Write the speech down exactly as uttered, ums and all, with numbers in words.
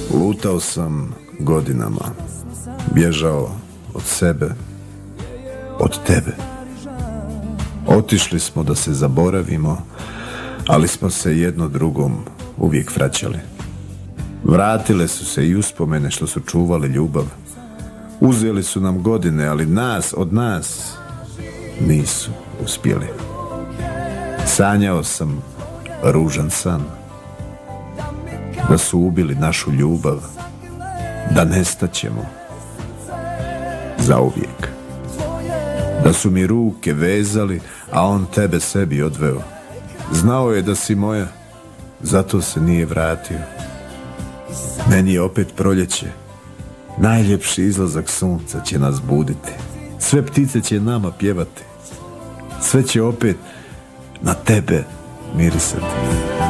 Lutao sam godinama, bježao od sebe, od tebe. Otišli smo da se zaboravimo, ali smo se jedno drugom uvijek vraćali. Vratile su se i uspomene što su čuvali ljubav. Uzeli su nam godine, ali nas, od nas, nisu uspjeli. Sanjao sam ružan san, da su ubili našu ljubav, da nestaćemo zauvijek. Da su mi ruke vezali, a on tebe sebi odveo. Znao je da si moja, zato se nije vratio. Meni je opet proljeće, najljepši izlazak sunca će nas buditi. Sve ptice će nama pjevati, sve će opet na tebe mirisati.